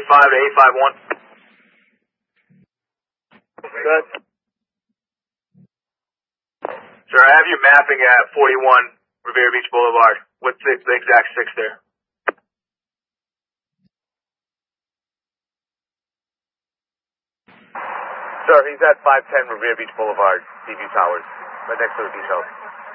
885 to 851. Good. Sir, I have you mapping at 41 Revere Beach Boulevard. What's the exact 6 there? Sir, he's at 510 Revere Beach Boulevard, Seaview Towers, right next to the beach house.